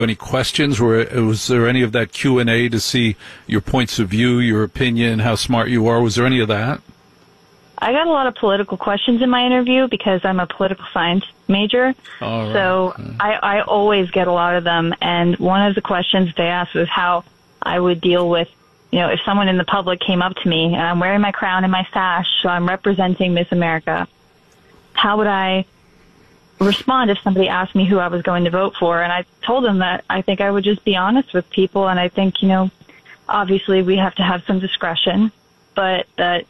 Any questions? Was there any of that Q&A to see your points of view, your opinion, how smart you are? Was there any of that? I got a lot of political questions in my interview because I'm a political science major. All right. So I always get a lot of them. And one of the questions they asked was how I would deal with, if someone in the public came up to me and I'm wearing my crown and my sash, so I'm representing Miss America. How would I respond if somebody asked me who I was going to vote for? And I told them that I think I would just be honest with people. And I think, obviously we have to have some discretion, but that,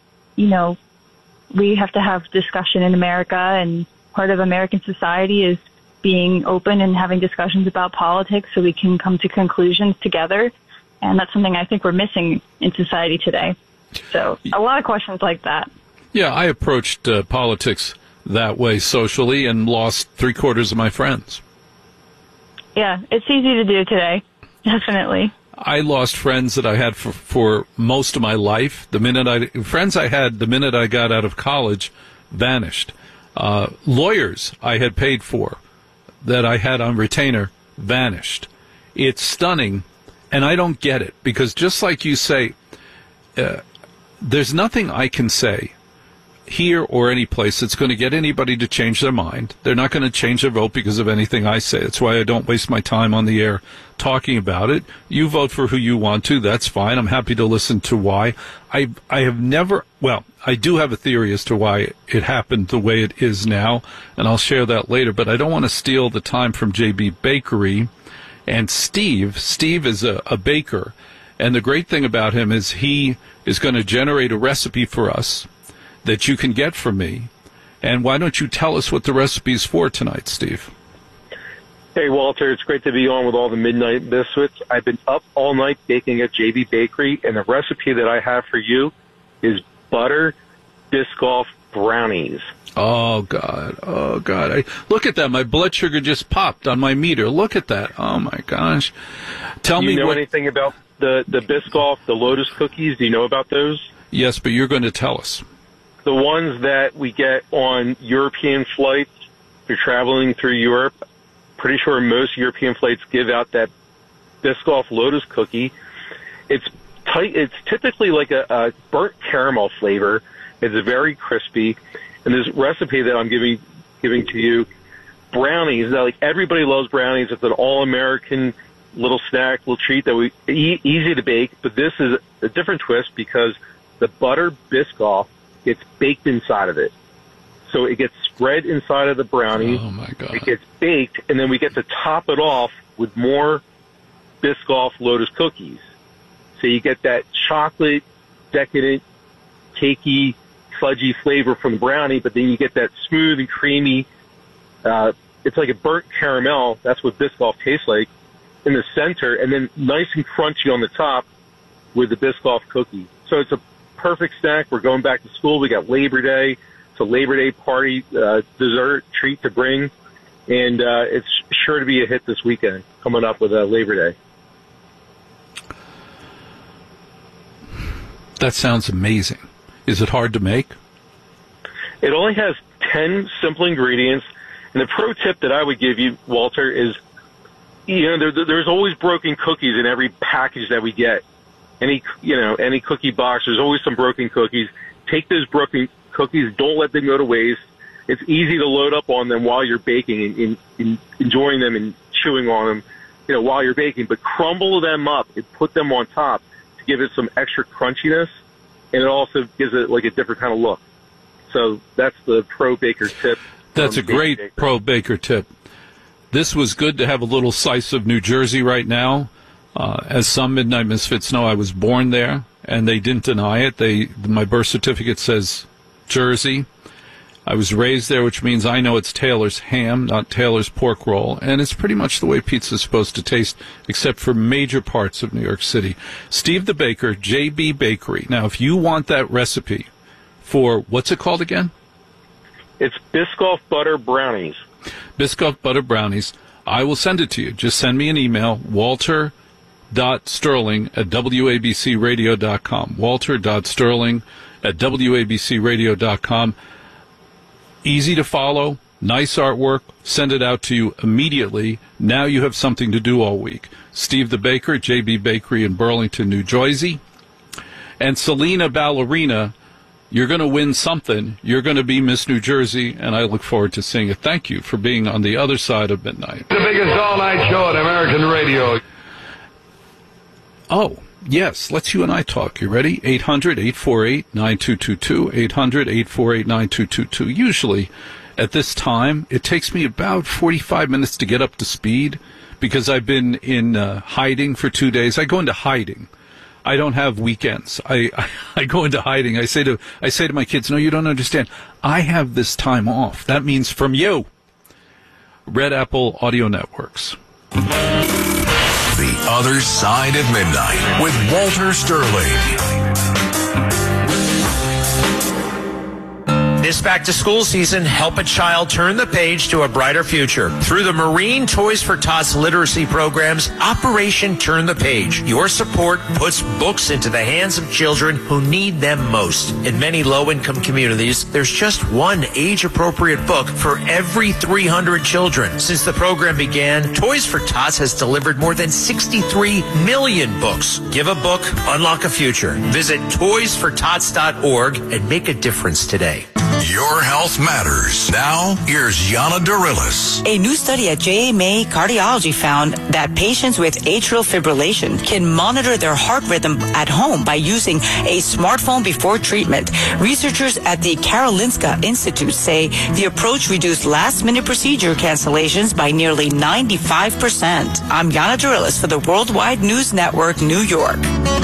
we have to have discussion in America, and part of American society is being open and having discussions about politics so we can come to conclusions together. And that's something I think we're missing in society today. So a lot of questions like that. Yeah, I approached politics that way socially and lost 3/4 of my friends. Yeah, it's easy to do today. Definitely. I lost friends that I had for most of my life. Friends I had the minute I got out of college vanished. Lawyers I had paid for that I had on retainer vanished. It's stunning, and I don't get it, because just like you say, there's nothing I can say here or any place that's going to get anybody to change their mind. They're not going to change their vote because of anything I say. That's why I don't waste my time on the air talking about it. You vote for who you want to. That's fine. I'm happy to listen to why. I have never, I do have a theory as to why it happened the way it is now, and I'll share that later, but I don't want to steal the time from JB Bakery. And Steve is a baker, and the great thing about him is he is going to generate a recipe for us that you can get from me. And why don't you tell us what the recipe is for tonight, Steve? Hey, Walter, it's great to be on with all the midnight biscuits. I've been up all night baking at JB Bakery, and the recipe that I have for you is butter Biscoff brownies. Oh, God. Look at that. My blood sugar just popped on my meter. Look at that. Oh, my gosh. Tell me, you know anything about the Biscoff, the Lotus cookies? Do you know about those? Yes, but you're going to tell us. The ones that we get on European flights, if you're traveling through Europe, pretty sure most European flights give out that Biscoff Lotus cookie. It's tight. It's typically like a burnt caramel flavor. It's very crispy. And this recipe that I'm giving to you, brownies. Now, like, everybody loves brownies. It's an all-American little snack, little treat that easy to bake. But this is a different twist because the butter Biscoff gets baked inside of it. So it gets spread inside of the brownie. Oh, my God. It gets baked, and then we get to top it off with more Biscoff Lotus cookies. So you get that chocolate, decadent, cakey, fudgy flavor from the brownie, but then you get that smooth and creamy, it's like a burnt caramel. That's what Biscoff tastes like in the center, and then nice and crunchy on the top with the Biscoff cookie. So it's a perfect snack. We're going back to school. We got Labor Day. It's a Labor Day party dessert treat to bring, and it's sure to be a hit this weekend coming up with Labor Day. That sounds amazing. Is it hard to make? It only has 10 simple ingredients, and the pro tip that I would give you, Walter, is there's always broken cookies in every package that we get. Any cookie box, there's always some broken cookies. Take those broken cookies. Don't let them go to waste. It's easy to load up on them while you're baking and enjoying them and chewing on them, while you're baking. But crumble them up and put them on top to give it some extra crunchiness, and it also gives it like a different kind of look. So that's the pro baker tip. That's a great pro baker tip. This was good to have a little slice of New Jersey right now. As some Midnight Misfits know, I was born there, and they didn't deny it. My birth certificate says Jersey. I was raised there, which means I know it's Taylor's ham, not Taylor's pork roll, and it's pretty much the way pizza's supposed to taste, except for major parts of New York City. Steve the Baker, JB Bakery. Now, if you want that recipe for, what's it called again? It's Biscoff Butter Brownies. Biscoff Butter Brownies. I will send it to you. Just send me an email, walter.sterling@wabcradio.com. walter.sterling@wabcradio.com. Easy to follow, Nice artwork. Send it out to you immediately. Now you have something to do all week. Steve the Baker, JB Bakery in Burlington, New Jersey. And Selena Ballerina, you're going to win something. You're going to be Miss New Jersey, and I look forward to seeing it. Thank you for being on the other side of midnight. The biggest all-night show on American radio. Oh, yes, let's you and I talk. You ready? 800-848-9222, 800-848-9222. Usually at this time, it takes me about 45 minutes to get up to speed because I've been in hiding for 2 days. I go into hiding. I don't have weekends. I go into hiding. I say to my kids, no, you don't understand. I have this time off. That means from you. Red Apple Audio Networks. The Other Side of Midnight with Walter Sterling. This back-to-school season, help a child turn the page to a brighter future. Through the Marine Toys for Tots literacy programs, Operation Turn the Page. Your support puts books into the hands of children who need them most. In many low-income communities, there's just one age-appropriate book for every 300 children. Since the program began, Toys for Tots has delivered more than 63 million books. Give a book, unlock a future. Visit toysfortots.org and make a difference today. Your health matters. Now, here's Yana Dorilis. A new study at JMA Cardiology found that patients with atrial fibrillation can monitor their heart rhythm at home by using a smartphone before treatment. Researchers at the Karolinska Institute say the approach reduced last-minute procedure cancellations by nearly 95%. I'm Yana Dorilis for the Worldwide News Network, New York.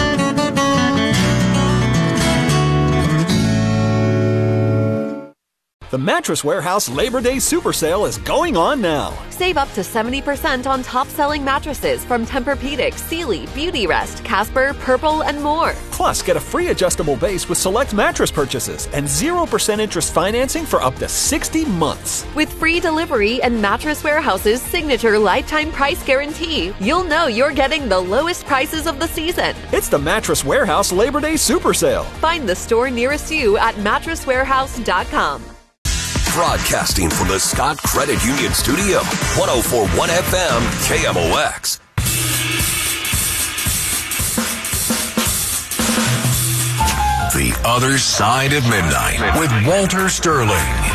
The Mattress Warehouse Labor Day Super Sale is going on now. Save up to 70% on top-selling mattresses from Tempur-Pedic, Sealy, Beautyrest, Casper, Purple, and more. Plus, get a free adjustable base with select mattress purchases and 0% interest financing for up to 60 months. With free delivery and Mattress Warehouse's signature lifetime price guarantee, you'll know you're getting the lowest prices of the season. It's the Mattress Warehouse Labor Day Super Sale. Find the store nearest you at mattresswarehouse.com. Broadcasting from the Scott Credit Union Studio, 104.1 FM, KMOX. The Other Side of Midnight with Walter Sterling.